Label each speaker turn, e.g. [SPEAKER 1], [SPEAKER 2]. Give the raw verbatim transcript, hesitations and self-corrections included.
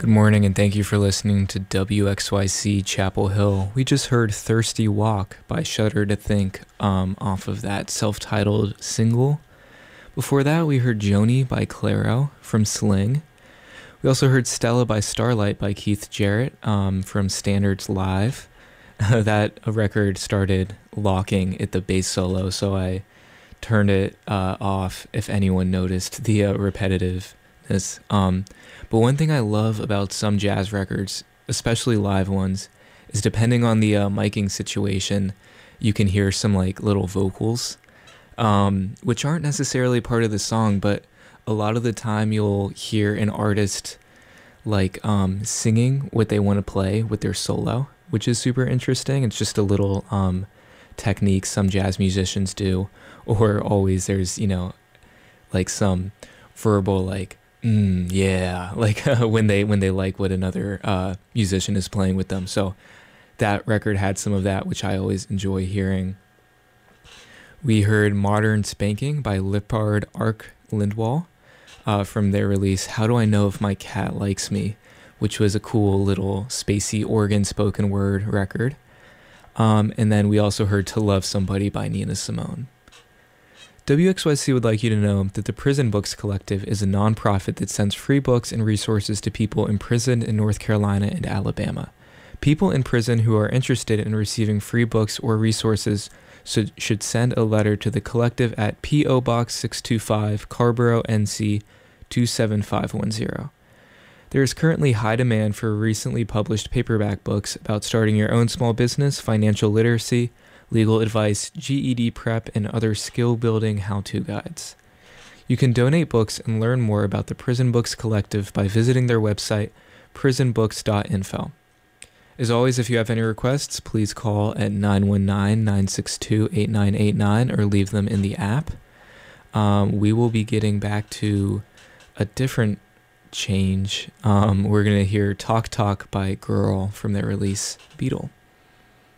[SPEAKER 1] Good morning, and thank you for listening to W X Y C Chapel Hill. We just heard Thirsty Walk by Shudder to Think um, off of that self-titled single. Before that, we heard Joni by Clairo from Sling. We also heard Stella by Starlight by Keith Jarrett um, from Standards Live. That record started locking at the bass solo, so I turned it uh, off if anyone noticed the uh, repetitiveness. Um, but one thing I love about some jazz records, especially live ones, is depending on the uh, miking situation, you can hear some like little vocals, um, which aren't necessarily part of the song, but a lot of the time you'll hear an artist like um, singing what they want to play with their solo, which is super interesting. It's just a little um, technique some jazz musicians do, or always there's, you know, like some verbal like, mm, yeah, like uh, when they when they like what another uh, musician is playing with them. So that record had some of that, which I always enjoy hearing. We heard Modern Spanking by Lippard Ark Lindwall uh, from their release How Do I Know If My Cat Likes Me, which was a cool little spacey organ spoken word record. Um, and then we also heard To Love Somebody by Nina Simone. W X Y C would like you to know that the Prison Books Collective is a nonprofit that sends free books and resources to people imprisoned in North Carolina and Alabama. People in prison who are interested in receiving free books or resources should, should send a letter to the collective at P O Box six two five, Carborough, N C two seven five one zero. There is currently high demand for recently published paperback books about starting your own small business, financial literacy, legal advice, G E D prep, and other skill-building how-to guides. You can donate books and learn more about the Prison Books Collective by visiting their website, prison books dot info. As always, if you have any requests, please call at nine one nine, nine six two, eight nine eight nine or leave them in the app. Um, we will be getting back to a different change. Um, we're going to hear Talk Talk by Girl from their release Beetle.